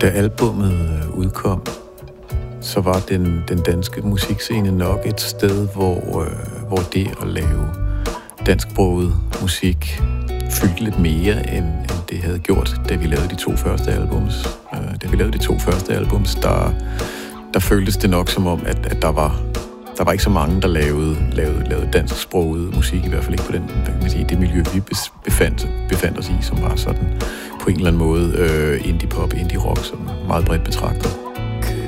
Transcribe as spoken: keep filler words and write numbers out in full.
Da albummet udkom, så var den, den danske musikscene nok et sted, hvor, øh, hvor det at lave dansksproget musik fyldte lidt mere, end, end det havde gjort, da vi lavede de to første albums. Øh, da vi lavede de to første albums, der, der føltes det nok som om, at, at der var der var ikke så mange, der lavede, lavede, lavede dansksproget musik, i hvert fald ikke på den, hvad kan man sige, det miljø, vi befandt, befandt os i, som var sådan på en eller anden måde øh, indie-pop, indie-rock, som meget bredt betragtet.